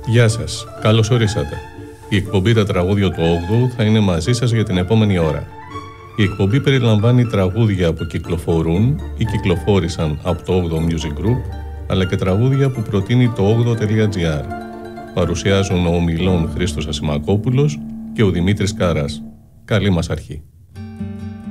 Γεια σας, καλώς ορίσατε. Η εκπομπή «Τα τραγούδια του 8ου» θα είναι μαζί σας για την επόμενη ώρα. Η εκπομπή περιλαμβάνει τραγούδια που κυκλοφορούν ή κυκλοφόρησαν από το 8ο Music Group, αλλά και τραγούδια που προτείνει το 8o.gr. Παρουσιάζουν ο ομιλών Χρήστος Ασημακόπουλος και ο Δημήτρης Κάρας. Καλή μας αρχή.